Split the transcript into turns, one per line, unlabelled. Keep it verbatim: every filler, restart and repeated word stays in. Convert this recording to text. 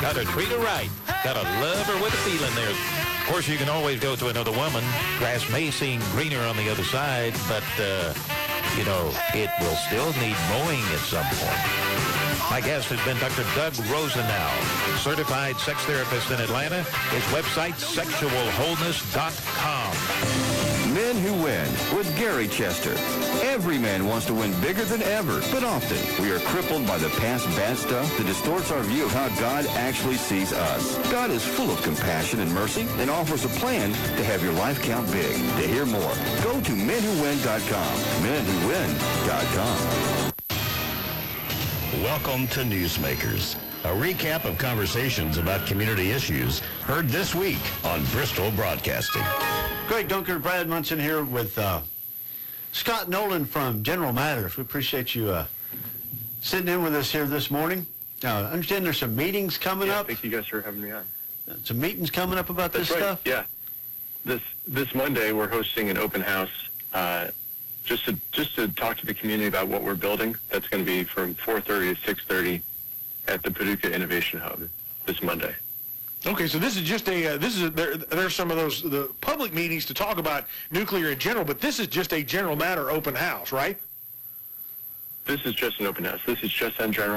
Got to treat her right. Got to love her with a feeling there. Of course, you can always go to another woman. Grass may seem greener on the other side, but, uh, you know, it will still need mowing at some point. My guest has been Doctor Doug Rosenau, certified sex therapist in Atlanta. His website, sexual wholeness dot com.
Men Who Win with Gary Chester. Every man wants to win bigger than ever, but often we are crippled by the past bad stuff that distorts our view of how God actually sees us. God is full of compassion and mercy and offers a plan to have your life count big. To hear more, go to men who win dot com. men who win dot com.
Welcome to Newsmakers, a recap of conversations about community issues heard this week on Bristol Broadcasting.
Greg Dunker, Brad Munson here with uh, Scott Nolan from General Matters. We appreciate you uh, sitting in with us here this morning. Now, I understand there's some meetings coming
yeah,
up.
Thank you guys for having me on.
Some meetings coming up about
That's
this
right.
stuff?
Yeah. This this Monday, we're hosting an open house uh, just to just to talk to the community about what we're building. That's going to be from four thirty to six thirty at the Paducah Innovation Hub this Monday.
Okay, so this is just a, uh, this is, a, there, there's some of those, the public meetings to talk about nuclear in general, but this is just a general matter open house, right?
This is just an open house. This is just on general